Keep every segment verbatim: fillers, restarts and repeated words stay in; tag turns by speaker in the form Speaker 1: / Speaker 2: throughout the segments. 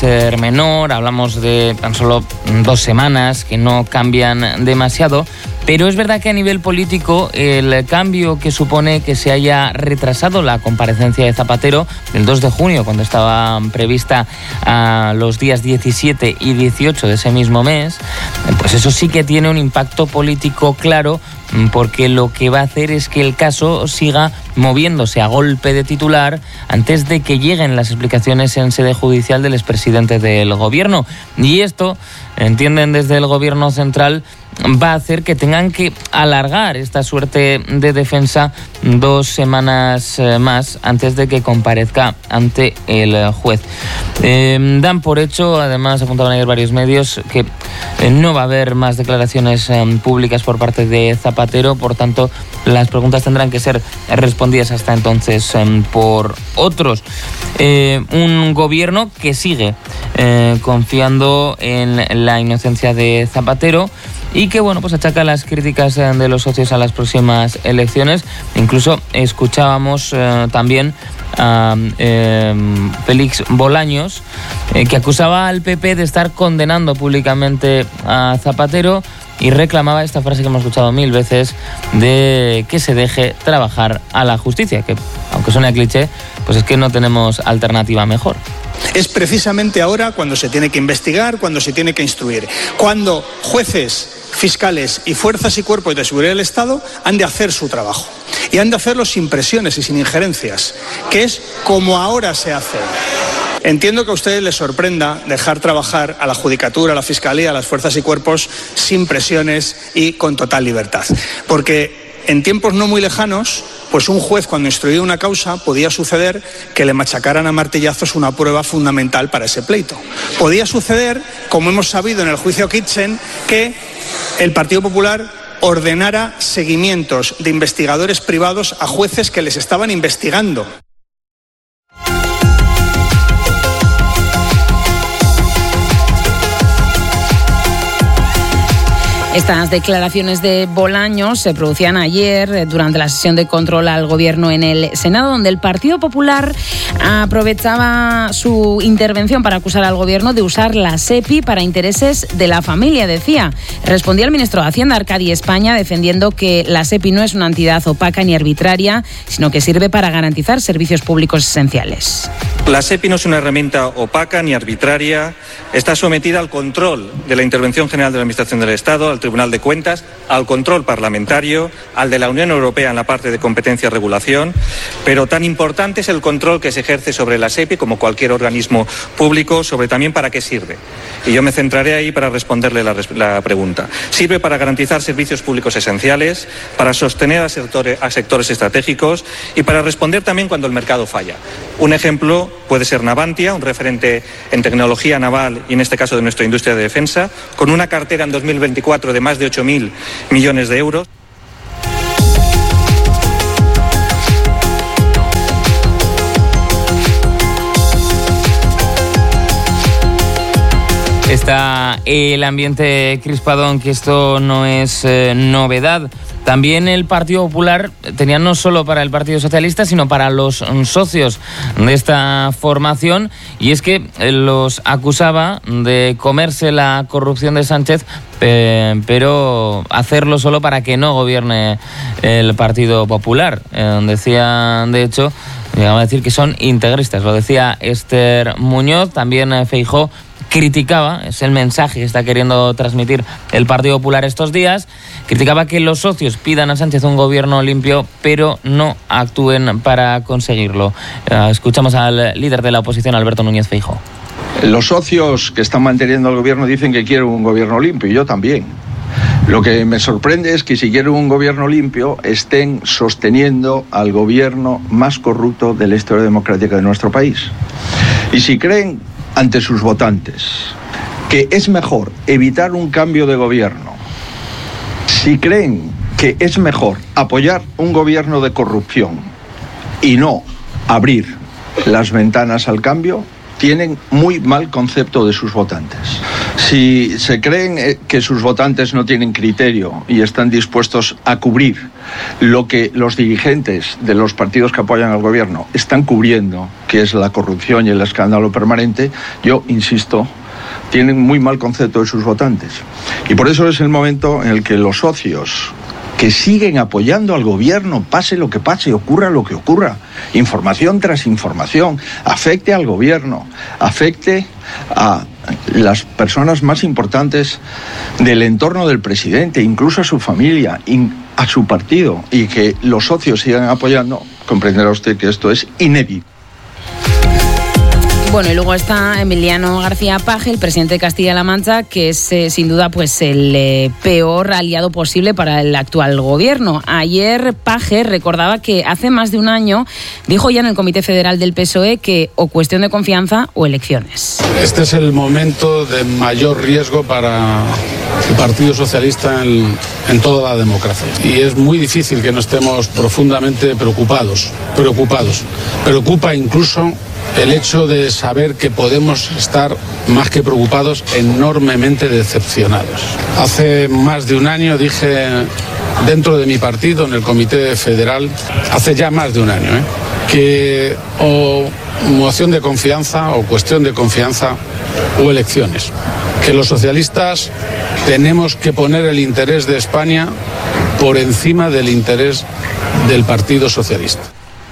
Speaker 1: ser menor, hablamos de tan solo dos semanas que no cambian demasiado, pero es verdad que a nivel político el cambio que supone que se haya retrasado la comparecencia de Zapatero del dos de junio, cuando estaba prevista a los días diecisiete y dieciocho de ese mismo mes, pues eso sí que tiene un impacto político claro, porque lo que va a hacer es que el caso siga moviéndose a golpe de titular antes de que lleguen las explicaciones en sede judicial del expresidente del gobierno. Y esto, entienden desde el gobierno central, va a hacer que tengan que alargar esta suerte de defensa dos semanas más antes de que comparezca ante el juez. Eh, dan por hecho, además apuntaban ayer varios medios, que eh, no va a haber más declaraciones eh, públicas por parte de Zapatero, por tanto las preguntas tendrán que ser respondidas hasta entonces eh, por otros. Eh, un gobierno que sigue eh, confiando en la inocencia de Zapatero y que, bueno, pues achaca las críticas de los socios a las próximas elecciones. Incluso escuchábamos eh, también a eh, Félix Bolaños, eh, que acusaba al P P de estar condenando públicamente a Zapatero y reclamaba esta frase que hemos escuchado mil veces, de que se deje trabajar a la justicia, que aunque suene a cliché, pues es que no tenemos alternativa mejor.
Speaker 2: Es precisamente ahora cuando se tiene que investigar, cuando se tiene que instruir, cuando jueces, fiscales y fuerzas y cuerpos de seguridad del Estado han de hacer su trabajo. Y han de hacerlo sin presiones y sin injerencias, que es como ahora se hace. Entiendo que a ustedes les sorprenda dejar trabajar a la Judicatura, a la Fiscalía, a las fuerzas y cuerpos sin presiones y con total libertad. Porque en tiempos no muy lejanos, pues un juez cuando instruía una causa podía suceder que le machacaran a martillazos una prueba fundamental para ese pleito. Podía suceder, como hemos sabido en el juicio Kitchen, que el Partido Popular ordenara seguimientos de investigadores privados a jueces que les estaban investigando.
Speaker 3: Estas declaraciones de Bolaños se producían ayer durante la sesión de control al Gobierno en el Senado, donde el Partido Popular aprovechaba su intervención para acusar al Gobierno de usar la SEPI para intereses de la familia, decía. Respondía el ministro de Hacienda, Arcadi España, defendiendo que la SEPI no es una entidad opaca ni arbitraria, sino que sirve para garantizar servicios públicos esenciales.
Speaker 4: La SEPI no es una herramienta opaca ni arbitraria, está sometida al control de la Intervención General de la Administración del Estado, al Tribunal de Cuentas, al control parlamentario, al de la Unión Europea en la parte de competencia y regulación, pero tan importante es el control que se ejerce sobre la SEPI como cualquier organismo público, sobre también para qué sirve. Y yo me centraré ahí para responderle la, la pregunta. Sirve para garantizar servicios públicos esenciales, para sostener a sectores, a sectores estratégicos y para responder también cuando el mercado falla. Un ejemplo puede ser Navantia, un referente en tecnología naval y en este caso de nuestra industria de defensa, con una cartera en dos mil veinticuatro de más de ocho mil millones de euros.
Speaker 1: Está el ambiente crispado, aunque esto no es eh, novedad. También el Partido Popular tenía no solo para el Partido Socialista, sino para los socios de esta formación, y es que los acusaba de comerse la corrupción de Sánchez, eh, pero hacerlo solo para que no gobierne el Partido Popular. Eh, decían, de hecho, llegaba a decir que son integristas. Lo decía Esther Muñoz, también eh, Feijóo criticaba, es el mensaje que está queriendo transmitir el Partido Popular estos días, criticaba que los socios pidan a Sánchez un gobierno limpio, pero no actúen para conseguirlo. Escuchamos al líder de la oposición, Alberto Núñez Feijóo.
Speaker 5: Los socios que están manteniendo al gobierno dicen que quieren un gobierno limpio, y yo también. Lo que me sorprende es que si quieren un gobierno limpio estén sosteniendo al gobierno más corrupto de la historia democrática de nuestro país. Y si creen ante sus votantes que es mejor evitar un cambio de gobierno, si creen que es mejor apoyar un gobierno de corrupción y no abrir las ventanas al cambio, tienen muy mal concepto de sus votantes. Si se creen que sus votantes no tienen criterio y están dispuestos a cubrir lo que los dirigentes de los partidos que apoyan al gobierno están cubriendo, que es la corrupción y el escándalo permanente, yo insisto, tienen muy mal concepto de sus votantes. Y por eso es el momento en el que los socios que siguen apoyando al gobierno, pase lo que pase, ocurra lo que ocurra, información tras información, afecte al gobierno, afecte a las personas más importantes del entorno del presidente, incluso a su familia, a su partido, y que los socios sigan apoyando, comprenderá usted que esto es inédito.
Speaker 3: Bueno, y luego está Emiliano García Paje, el presidente de Castilla-La Mancha, que es eh, sin duda pues el eh, peor aliado posible para el actual gobierno. Ayer Paje recordaba que hace más de un año dijo ya en el Comité Federal del P S O E que o cuestión de confianza o elecciones.
Speaker 6: Este es el momento de mayor riesgo para el Partido Socialista en, en toda la democracia. Y es muy difícil que no estemos profundamente preocupados, preocupados. Preocupa incluso el hecho de saber que podemos estar, más que preocupados, enormemente decepcionados. Hace más de un año dije dentro de mi partido, en el Comité Federal, hace ya más de un año, ¿eh? que o moción de confianza o cuestión de confianza o elecciones. Que los socialistas tenemos que poner el interés de España por encima del interés del Partido Socialista.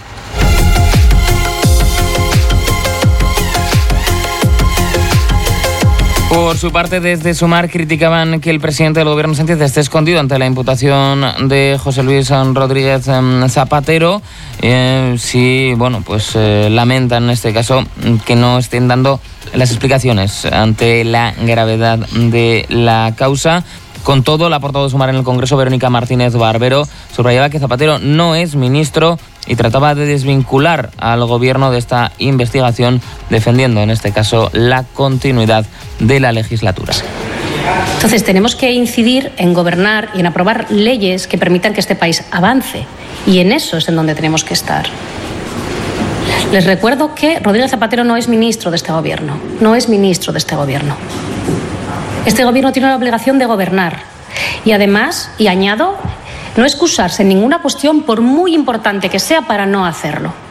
Speaker 1: Por su parte, desde Sumar criticaban que el presidente del gobierno Sánchez esté escondido ante la imputación de José Luis Rodríguez Zapatero. Eh, sí, bueno, pues eh, lamentan en este caso que no estén dando las explicaciones ante la gravedad de la causa. Con todo, la portavoz de Sumar en el Congreso, Verónica Martínez Barbero, subrayaba que Zapatero no es ministro y trataba de desvincular al gobierno de esta investigación, defendiendo en este caso la continuidad de la legislatura.
Speaker 7: Entonces tenemos que incidir en gobernar y en aprobar leyes que permitan que este país avance, y en eso es en donde tenemos que estar. Les recuerdo que Rodríguez Zapatero no es ministro de este gobierno, no es ministro de este gobierno. Este gobierno tiene la obligación de gobernar y además, y añado, no excusarse en ninguna cuestión por muy importante que sea para no hacerlo.